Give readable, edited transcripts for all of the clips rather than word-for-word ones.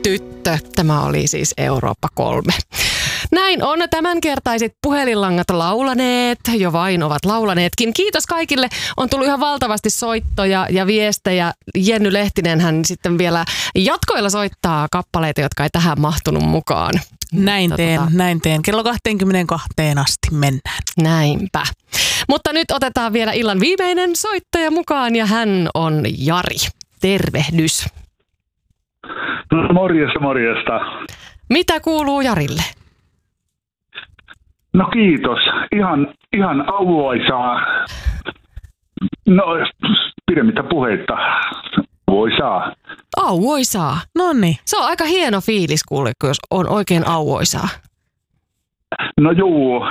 tyttö. Tämä oli siis Eurooppa 3. Näin on tämänkertaiset puhelinlangat laulaneet, jo vain ovat laulaneetkin. Kiitos kaikille. On tullut ihan valtavasti soittoja ja viestejä. Jenny Lehtinen hän sitten vielä jatkoilla soittaa kappaleita, jotka ei tähän mahtunut mukaan. Näin teen. Kello 22 asti mennään. Näinpä. Mutta nyt otetaan vielä illan viimeinen soittaja mukaan ja hän on Jari. Tervehdys. No, morjesta. Mitä kuuluu Jarille? No kiitos. Ihan auvoisaa. No, pidemmittä puheitta. Auvoisaa. Noniin. Se on aika hieno fiilis kuule, jos on oikein auvoisaa. No juu,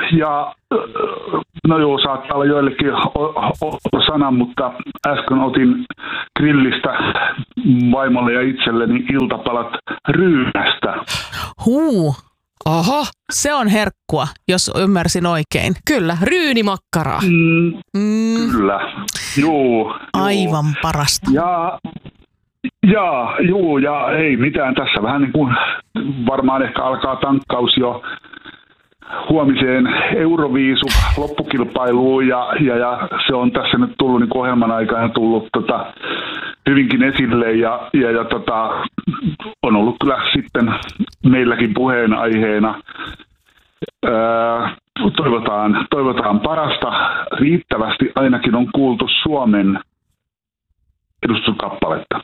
saattaa olla joillekin sana, mutta äsken otin grillistä vaimolle ja itselleni iltapalat ryynästä. Oho. Se on herkkua, jos ymmärsin oikein. Kyllä, ryynimakkaraa. Kyllä, juu. Aivan parasta. Ja ei mitään tässä. Vähän niin kuin varmaan ehkä alkaa tankkaus jo huomiseen Euroviisu loppukilpailuun ja se on tässä nyt tullut niin ohjelman aikana tullut hyvinkin esille ja on ollut kyllä sitten meilläkin puheenaiheena. Toivotaan parasta. Riittävästi ainakin on kuultu Suomen edustuskappaletta.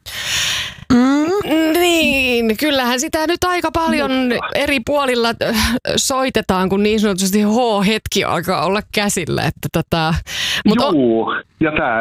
Niin, kyllähän sitä nyt aika paljon eri puolilla soitetaan, kun niin sanotusti H-hetki alkaa olla käsillä. Joo, ja tämä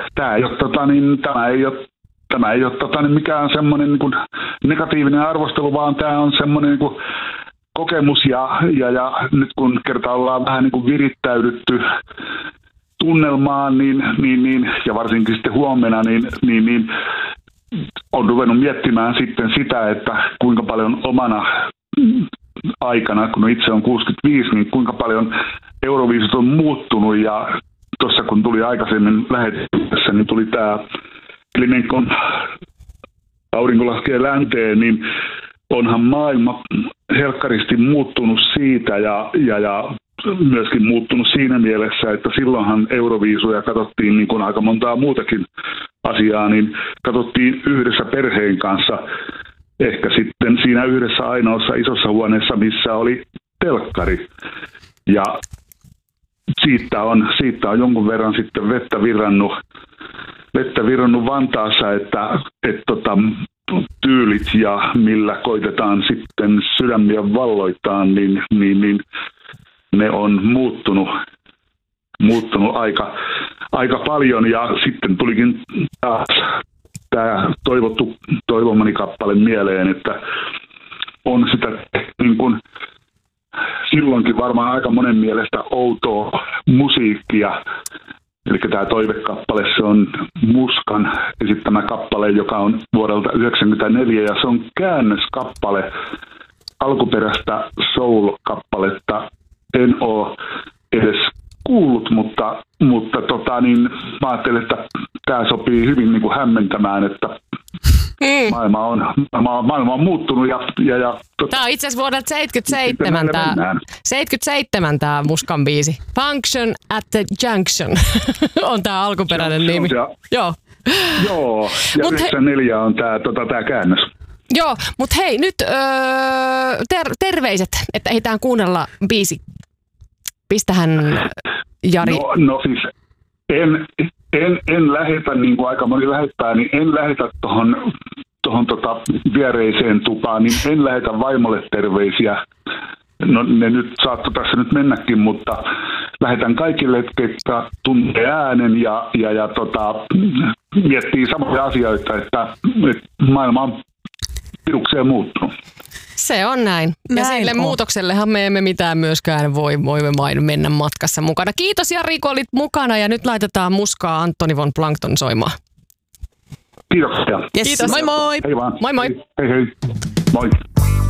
ei ole mikään semmoinen niin kuin negatiivinen arvostelu, vaan tämä on semmoinen niin kuin kokemus ja nyt kun kerta ollaan vähän niin kuin virittäydytty tunnelmaan, niin, ja varsinkin sitten huomenna, niin on ruvennut miettimään sitten sitä, että kuinka paljon omana aikana, kun itse on 65, niin kuinka paljon Euroviisut on muuttunut. Ja tuossa kun tuli aikaisemmin lähetyksessä, niin tuli tämä Klimenkon Aurinko laskee länteen, niin onhan maailma helkkaristi muuttunut siitä ja myöskin muuttunut siinä mielessä, että silloinhan Euroviisuja katsottiin niin kuin aika montaa muutakin asiaa, niin katsottiin yhdessä perheen kanssa, ehkä sitten siinä yhdessä ainoassa isossa huoneessa, missä oli telkkari. Ja siitä on jonkun verran sitten vettä virrannut Vantaassa, että tyylit ja millä koitetaan sitten sydämiä valloittaa, niin ne on muuttunut aika paljon ja sitten tulikin taas tämä toivomani kappale mieleen, että on sitä niin kuin silloinkin varmaan aika monen mielestä outoa musiikkia. Eli tämä toivekappale, se on Muskan esittämä kappale, joka on vuodelta 1994 ja se on käännöskappale alkuperäistä soul-kappaletta. En ole edes kuullut, mutta mä ajattelin, että tämä sopii hyvin niin kuin hämmentämään, että maailma on muuttunut ja tämä on itse asiassa vuodelta 77 tämä Muskan biisi. Function at the Junction on tämä alkuperäinen nimi. Joo, ja 94 on tämä käännös. Joo, mutta hei, nyt terveiset, että ehditään kuunnella biisi. Pistähän Jari. No siis en lähetä, niin kuin aika moni lähettää, niin en lähetä tuohon viereiseen tupaan, niin en lähetä vaimolle terveisiä. No ne nyt saattoi tässä nyt mennäkin, mutta lähetän kaikille, jotka tuntee äänen ja miettii samoja asioita, että maailma on pirukseen muuttunut. Se on näin. Ja sille muutoksellehan me emme mitään myöskään voimme mennä matkassa mukana. Kiitos Jari, kun olit mukana ja nyt laitetaan Muskaa Antoni von Plankton soimaan. Kiitoksia. Yes. Kiitos. Moi moi. Hei vaan. Moi moi. Hei. Moi.